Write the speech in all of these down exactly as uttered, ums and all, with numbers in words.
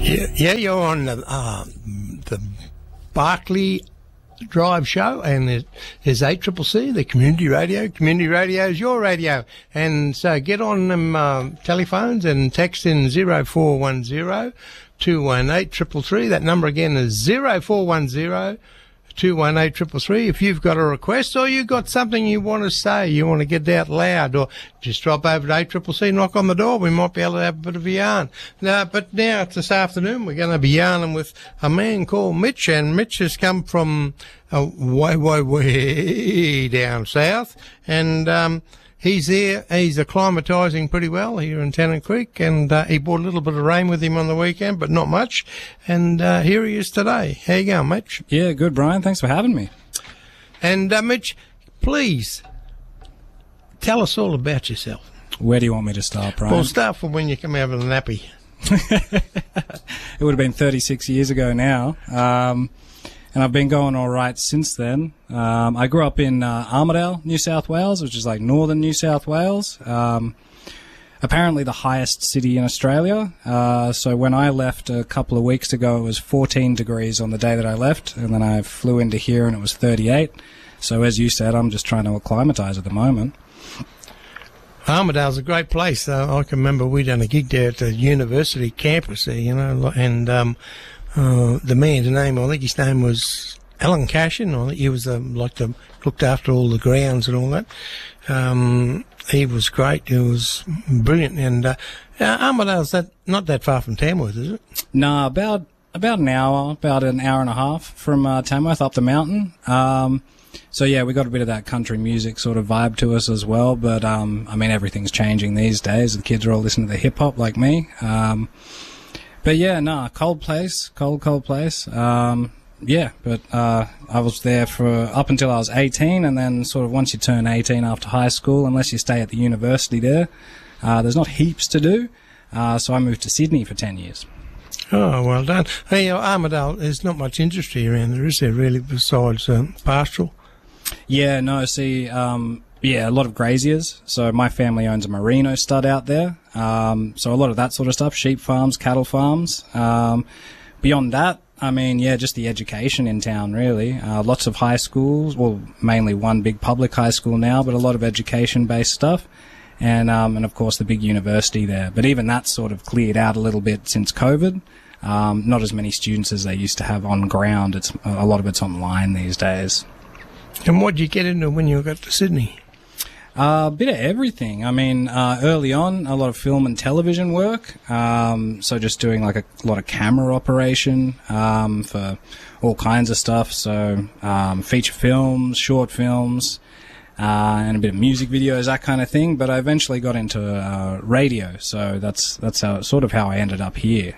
Yeah, yeah, you're on the, uh, the Barclay Drive show, and it is eight triple C, the community radio. Community radio is your radio. And so get on them uh, telephones and text in zero four one zero, two one eight, three three three. That number again is zero four one zero, two one eight, three three three. If you've got a request or you've got something you want to say, you want to get out loud, or just drop over to eight triple C, knock on the door, we might be able to have a bit of a yarn. Now, but now, this afternoon, we're going to be yarning with a man called Mitch, and Mitch has come from uh, way, way, way down south, and um, he's there. He's acclimatising pretty well here in Tennant Creek, and uh, he brought a little bit of rain with him on the weekend, but not much. And uh, here he is today. How you going, Mitch? Yeah, good, Brian. Thanks for having me. And uh, Mitch, please tell us all about yourself. Where do you want me to start, Brian? Well, start from when you come out of the nappy. It would have been thirty-six years ago now. Um, and I've been going all right since then. Um, I grew up in uh, Armidale, New South Wales, which is like northern New South Wales. Um, apparently the highest city in Australia. Uh, so when I left a couple of weeks ago, it was fourteen degrees on the day that I left, and then I flew into here and it was thirty-eight. So as you said, I'm just trying to acclimatise at the moment. Armidale's a great place. Uh, I can remember we done a gig there at the university campus there, you know, and um, uh, the man's name, I think his name was Alan Cashin. I think he was um, like the looked after all the grounds and all that. Um, he was great. He was brilliant. And uh, Armidale's that not that far from Tamworth, is it? No, about about an hour, about an hour and a half from uh, Tamworth up the mountain. Um, So, yeah, we got a bit of that country music sort of vibe to us as well. But, um, I mean, everything's changing these days. The kids are all listening to the hip-hop like me. Um, but, yeah, no, nah, cold place, cold, cold place. Um, yeah, but uh, I was there for up until I was eighteen. And then sort of once you turn eighteen after high school, unless you stay at the university there, uh, there's not heaps to do. Uh, so I moved to Sydney for ten years. Oh, well done. Hey, uh, Armidale, there's not much industry around there, is there, really, besides um, pastoral? Yeah, no, see, um, yeah, a lot of graziers. So my family owns a merino stud out there. Um, so a lot of that sort of stuff, sheep farms, cattle farms. Um, beyond that, I mean, yeah, just the education in town, really. Uh, lots of high schools, well, mainly one big public high school now, but a lot of education-based stuff. And, um, and of course, the big university there. But even that's sort of cleared out a little bit since COVID. Um, not as many students as they used to have on ground. It's a lot of it's online these days. And what did you get into when you got to Sydney? Uh, a bit of everything. I mean, uh, early on, a lot of film and television work. Um, so just doing like a lot of camera operation um, for all kinds of stuff. So um, feature films, short films, uh, and a bit of music videos, that kind of thing. But I eventually got into uh, radio. So that's that's how, sort of how I ended up here.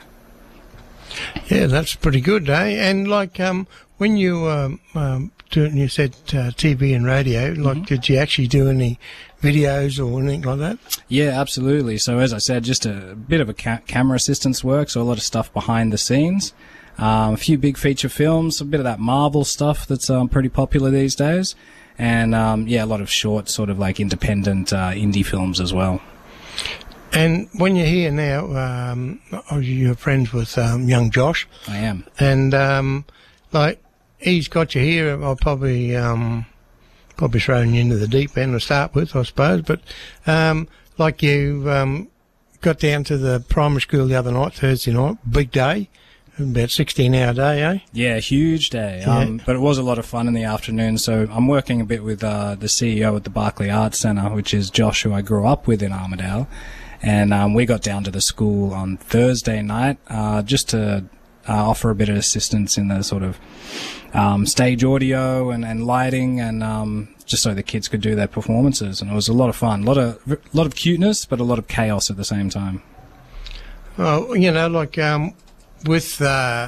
Yeah, that's pretty good, eh? And like um, when you um, um, do, you said uh, T V and radio, like mm-hmm. did you actually do any videos or anything like that? Yeah, absolutely. So as I said, just a bit of a ca- camera assistance work, so a lot of stuff behind the scenes. Um, a few big feature films, a bit of that Marvel stuff that's um, pretty popular these days. And um, yeah, a lot of short sort of like independent uh, indie films as well. And when you're here now, um, you're friends with um, young Josh. I am. And, um, like, he's got you here. I'll probably, um, probably throwing you into the deep end to start with, I suppose. But, um, like you, um, got down to the primary school the other night, Thursday night, big day, about sixteen hour day, eh? Yeah, huge day. Yeah. Um, but it was a lot of fun in the afternoon. So I'm working a bit with, uh, the C E O at the Barclay Arts Centre, which is Josh, who I grew up with in Armidale. And um, we got down to the school on Thursday night uh, just to uh, offer a bit of assistance in the sort of um, stage audio and, and lighting, and um, just so the kids could do their performances. And it was a lot of fun, a lot of a lot of cuteness, but a lot of chaos at the same time. Well, you know, like um, with uh,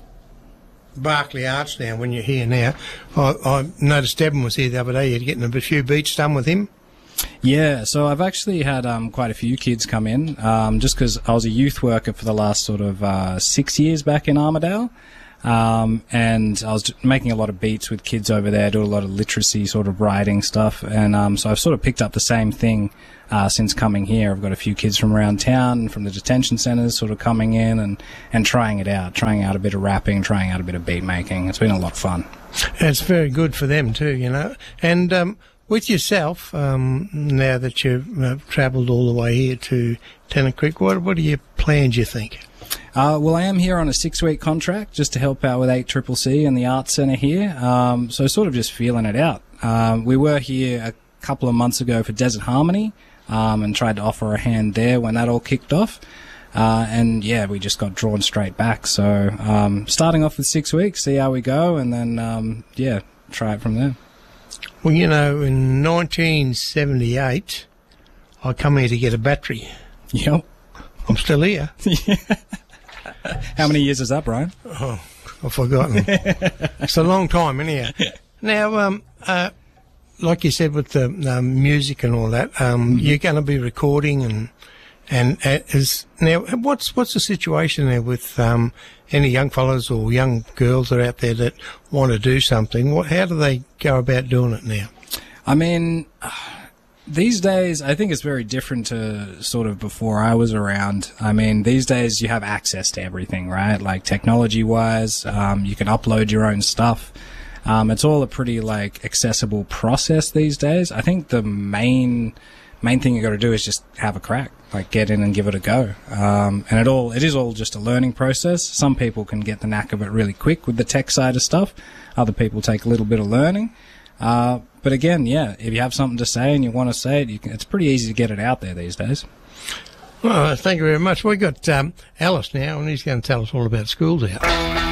Barclay Arts now, when you're here now, I, I noticed Devon was here the other day. You're getting a few beats done with him. Yeah, so I've actually had um, quite a few kids come in, um, just because I was a youth worker for the last sort of uh, six years back in Armidale. Um, and I was d- making a lot of beats with kids over there, do a lot of literacy sort of writing stuff. And um, so I've sort of picked up the same thing uh, since coming here. I've got a few kids from around town and from the detention centres sort of coming in and, and trying it out, trying out a bit of rapping, trying out a bit of beat making. It's been a lot of fun. It's very good for them too, you know. And um, with yourself, um, now that you've uh, travelled all the way here to Tennant Creek, what, what are your plans, you think? Uh, well, I am here on a six-week contract just to help out with eight C C C and the Arts Centre here, um, so sort of just feeling it out. Um, we were here a couple of months ago for Desert Harmony um, and tried to offer a hand there when that all kicked off. Uh, and, yeah, we just got drawn straight back. So um, starting off with six weeks, see how we go, and then, um, yeah, try it from there. Well, you know, in nineteen seventy-eight, I come here to get a battery. Yep. I'm still here. How many years is that, Brian? Oh, I've forgotten. It's a long time, anyhow. Now, um, uh, like you said, with the um, music and all that, um, mm-hmm. you're going to be recording and and uh, is now what's what's the situation there with um, any young fellas or young girls that are out there that want to do something? What, how do they go about doing it now? I mean. These days, I think it's very different to sort of before I was around. I mean, these days you have access to everything, right? Like technology-wise, um, you can upload your own stuff. Um, it's all a pretty like accessible process these days. I think the main main thing you got to do is just have a crack, like get in and give it a go. Um, and it all it is all just a learning process. Some people can get the knack of it really quick with the tech side of stuff. Other people take a little bit of learning. Uh, but again, yeah, if you have something to say and you want to say it, you can, it's pretty easy to get it out there these days. Well, thank you very much. We've got um, Alice now, and he's going to tell us all about schools out.